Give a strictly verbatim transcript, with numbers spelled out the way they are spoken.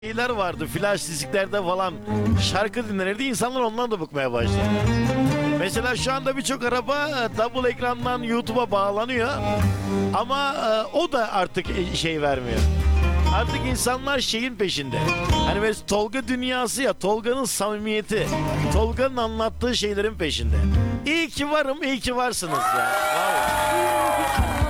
şeyler vardı, flash disklerde falan şarkı dinlenirdi, insanlar ondan da bıkmaya başladı. Mesela şu anda birçok araba e, double ekrandan YouTube'a bağlanıyor ama e, o da artık e, şey vermiyor. Artık insanlar şeyin peşinde. Hani mesela Tolga dünyası ya, Tolga'nın samimiyeti, Tolga'nın anlattığı şeylerin peşinde. İyi ki varım, iyi ki varsınız ya. Vallahi.